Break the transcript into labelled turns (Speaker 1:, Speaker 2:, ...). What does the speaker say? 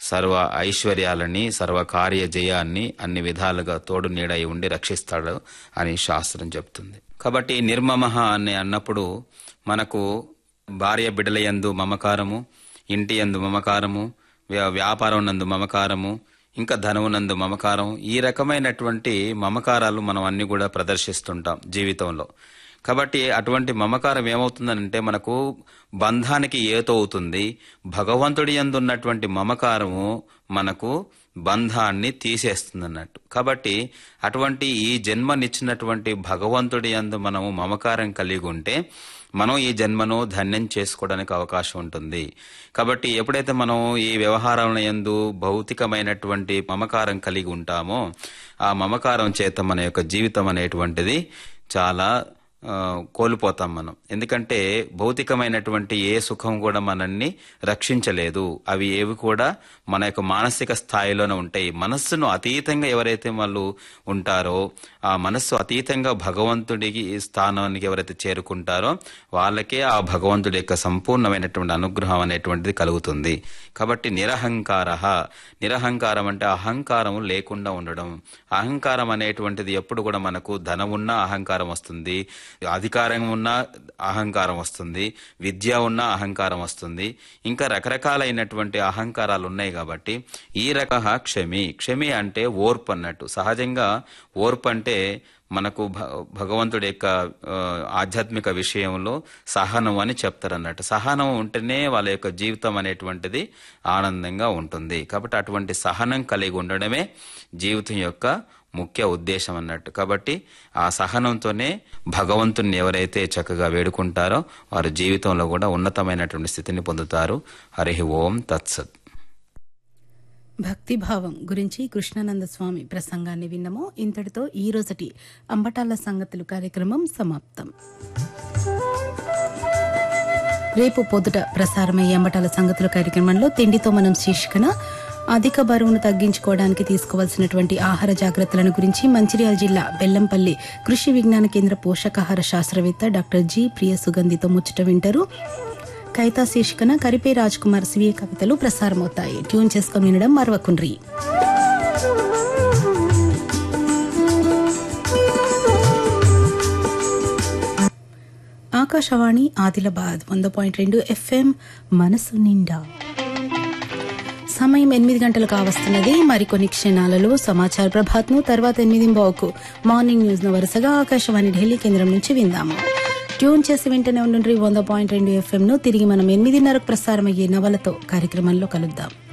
Speaker 1: సర్వ ఐశ్వర్యాలని, సర్వ కార్య జయాన్ని అన్ని విధాలుగా తోడు నీడై ఉండి రక్షిస్తాడు అని శాస్త్రం చెప్తుంది. కాబట్టి నిర్మమః అని అన్నప్పుడు మనకు భార్య బిడ్డల యందు మమకారము, ఇంటి యందు మమకారము, వ్యాపారం నందు మమకారము, ఇంకా ధనమునందు మమకారం, ఈ రకమైనటువంటి మమకారాలు మనం అన్ని కూడా ప్రదర్శిస్తుంటాం జీవితంలో. కాబట్టి అటువంటి మమకారం ఏమవుతుందంటే మనకు బంధానికి ఏతో అవుతుంది. భగవంతుడి యందు ఉన్నటువంటి మమకారము మనకు బంధాన్ని తీసేస్తుంది అన్నట్టు. కాబట్టి అటువంటి ఈ జన్మనిచ్చినటువంటి భగవంతుడి యందు మనము మమకారం కలిగి ఉంటే మనం ఈ జన్మను ధన్యం చేసుకోవడానికి అవకాశం ఉంటుంది. కాబట్టి ఎప్పుడైతే మనం ఈ వ్యవహారాల యందు భౌతికమైనటువంటి మమకారం కలిగి ఉంటామో ఆ మమకారం చేత మన యొక్క జీవితం అనేటువంటిది చాలా కోల్పోతాం మనం. ఎందుకంటే భౌతికమైనటువంటి ఏ సుఖం కూడా మనల్ని రక్షించలేదు. అవి ఏవి కూడా మన యొక్క మానసిక స్థాయిలోనే ఉంటాయి. మనస్సును అతీతంగా ఎవరైతే వాళ్ళు ఉంటారో, ఆ మనస్సు అతీతంగా భగవంతుడికి స్థానానికి ఎవరైతే చేరుకుంటారో వాళ్ళకే ఆ భగవంతుడి యొక్క సంపూర్ణమైనటువంటి అనుగ్రహం అనేటువంటిది కలుగుతుంది. కాబట్టి నిరహంకారం అంటే అహంకారం లేకుండా ఉండడం. అహంకారం అనేటువంటిది ఎప్పుడు కూడా మనకు ధనం ఉన్నా అహంకారం వస్తుంది, అధికారం ఉన్నా అహంకారం వస్తుంది, విద్య ఉన్నా అహంకారం వస్తుంది, ఇంకా రకరకాలైనటువంటి అహంకారాలు ఉన్నాయి. కాబట్టి ఈ రకహ క్షమి అంటే ఓర్పు అన్నట్టు. సహజంగా ఓర్పు అంటే మనకు భగవంతుడి యొక్క ఆధ్యాత్మిక విషయంలో సహనం అని చెప్తారన్నట్టు. సహనం ఉంటేనే వాళ్ళ యొక్క జీవితం అనేటువంటిది ఆనందంగా ఉంటుంది. కాబట్టి అటువంటి సహనం కలిగి ఉండడమే జీవితం యొక్క ముఖ్య ఉద్దేశం అన్నట్టు. కాబట్టి ఆ సహనంతోనే భగవంతుని ఎవరైతే చక్కగా వేడుకుంటారో వారు జీవితంలో కూడా ఉన్నతమైనటువంటి స్థితిని పొందుతారు. హరి ఓం తత్సత్.
Speaker 2: భక్తిభావం గురించి కృష్ణానంద స్వామి ప్రసంగాన్ని విన్నాము. ఇంతటితో ఈ రోజటి అంబటాల సంగతులు కార్యక్రమం సమాప్తం. రేపు పొద్దుట ప్రసారమయ్యే అంబటాల సంగతుల కార్యక్రమంలో తిండితో మనం శీర్షికన అధిక బరువును తగ్గించుకోవడానికి తీసుకోవాల్సినటువంటి ఆహార జాగ్రత్తలను గురించి మంచిర్యాల జిల్లా బెల్లంపల్లి కృషి విజ్ఞాన కేంద్ర పోషకాహార శాస్త్రవేత్త డాక్టర్ జి ప్రియ సుగంధితో ముచ్చట వింటారు. కవితా శీర్షికన కరిపే రాజ్ కుమార్ స్వీయ కవితలు ప్రసారమవుతాయి. ట్యూన్ చేసుకుని వినడం మరవకుండ్రి. ఆకాశవాణి ఆదిలాబాద్ 100.2 FM మనసు నిండా. సమయం 8 గంటలు కావస్తున్నది. మరికొన్ని క్షణాలలో సమాచార ప్రభాత్ను, తర్వాత 8:15కు మార్నింగ్ న్యూస్ ను వరుసగా ఆకాశవాణి ఢిల్లీ కేంద్రం నుంచి విందాము. ట్యూన్ చేసి వింటూనే ఉండండి 100.2 FM ను. తిరిగి మనం 8:30కు ప్రసారమయ్యే నవలతో కార్యక్రమంలో కలుద్దాం.